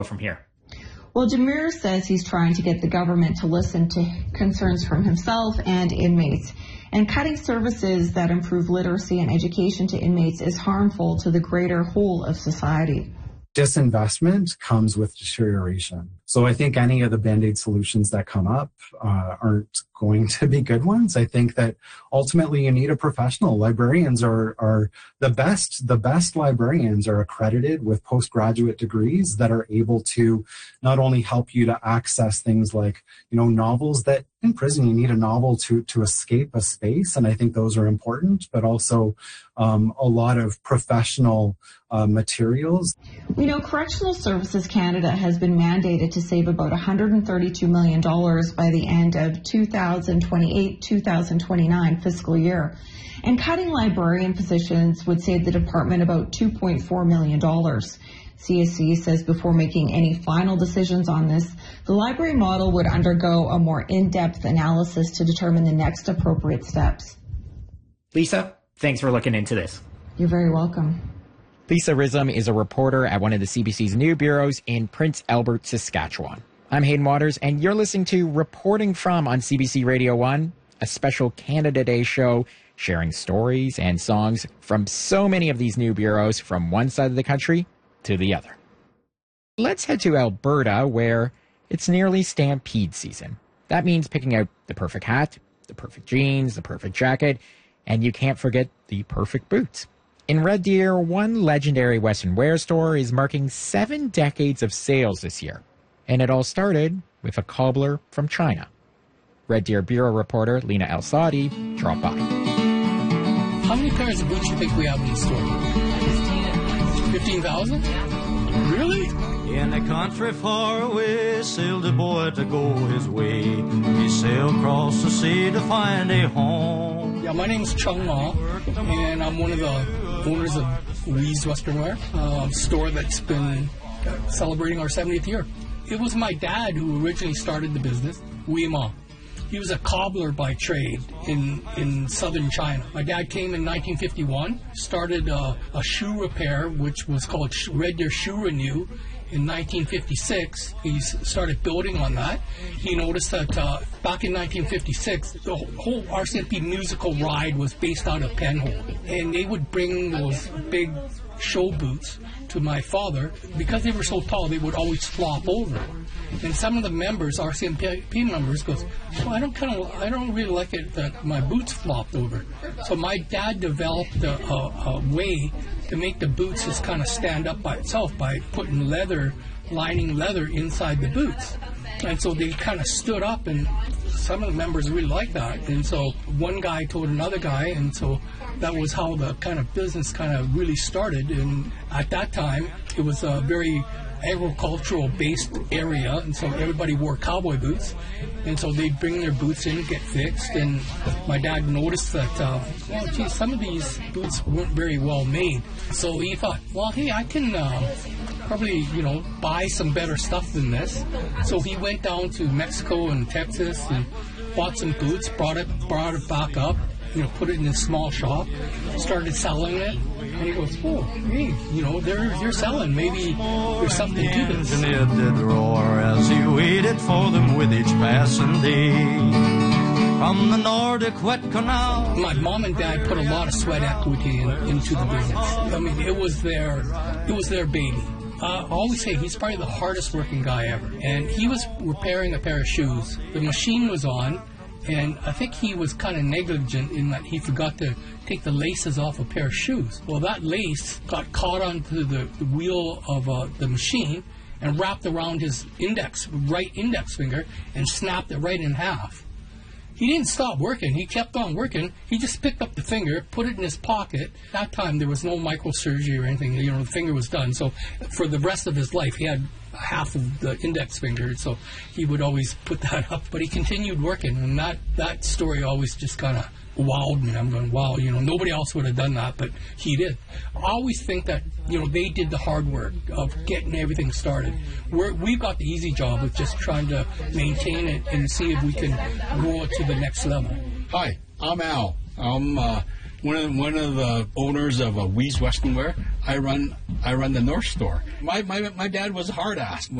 from here? Well, Jamir says he's trying to get the government to listen to concerns from himself and inmates. And cutting services that improve literacy and education to inmates is harmful to the greater whole of society. Disinvestment comes with deterioration. So I think any of the Band-Aid solutions that come up aren't going to be good ones. I think that ultimately you need a professional. Librarians are the best. The best librarians are accredited with postgraduate degrees that are able to not only help you to access things like, novels that in prison you need a novel to escape a space. And I think those are important, but also a lot of professional materials. Correctional Services Canada has been mandated to save about $132 million by the end of 2028-2029 fiscal year. And cutting librarian positions would save the department about $2.4 million. CSC says before making any final decisions on this, the library model would undergo a more in-depth analysis to determine the next appropriate steps. Lisa, thanks for looking into this. You're very welcome. Lisa Rism is a reporter at one of the CBC's new bureaus in Prince Albert, Saskatchewan. I'm Hayden Waters, and you're listening to Reporting From on CBC Radio 1, a special Canada Day show sharing stories and songs from so many of these new bureaus from one side of the country to the other. Let's head to Alberta, where it's nearly stampede season. That means picking out the perfect hat, the perfect jeans, the perfect jacket, and you can't forget the perfect boots. In Red Deer, one legendary Western wear store is marking 7 decades of sales this year. And it all started with a cobbler from China. Red Deer Bureau reporter Lena El-Sadi dropped by. How many pairs of boots do you think we have in the store? 15,000? Really? In a country far away, sailed a boy to go his way. He sailed across the sea to find a home. Yeah, my name's Chung Ma, and I'm one of the owners of Wee's Western Wear, a store that's been celebrating our 70th year. It was my dad who originally started the business, Wee Ma. He was a cobbler by trade in southern China. My dad came in 1951, started a shoe repair, which was called Red Deer Shoe Renew. In 1956, he started building on that. He noticed that back in 1956, the whole RCMP musical ride was based out of Penhold. And they would bring those big show boots to my father. Because they were so tall, they would always flop over. And some of the members, RCMP members, goes, well, I don't really like it that my boots flopped over. So my dad developed a way to make the boots just kind of stand up by itself by putting lining leather inside the boots. And so they kind of stood up, and some of the members really liked that. And so one guy told another guy, and so that was how the kind of business kind of really started. And at that time, it was a very agricultural-based area, and so everybody wore cowboy boots. And so they'd bring their boots in and get fixed. And my dad noticed that, some of these boots weren't very well made. So he thought, well, hey, I can probably, buy some better stuff than this. So he went down to Mexico and Texas and bought some boots, brought it back up, put it in a small shop, started selling it. And he goes, oh, hey, they're selling. Maybe there's something to this. And it did roar as he waited for them with each passing day. From the Nordic wet canal. My mom and dad put a lot of sweat equity into the business. I mean, it was their baby. I always say he's probably the hardest working guy ever. And he was repairing a pair of shoes. The machine was on. And I think he was kind of negligent in that he forgot to take the laces off a pair of shoes. Well, that lace got caught onto the wheel of the machine and wrapped around his right index finger and snapped it right in half. He didn't stop working. He kept on working. He just picked up the finger, put it in his pocket. At that time, there was no microsurgery or anything. The finger was done. So for the rest of his life, he had half of the index finger, so he would always put that up. But he continued working, and that story always just kind of wowed me. I'm going, wow, nobody else would have done that, but he did. I always think that, they did the hard work of getting everything started. We've got the easy job of just trying to maintain it and see if we can grow it to the next level. Hi, I'm Al. I'm one of the owners of Wees Western Wear. I run the North Store. My dad was a hard ass.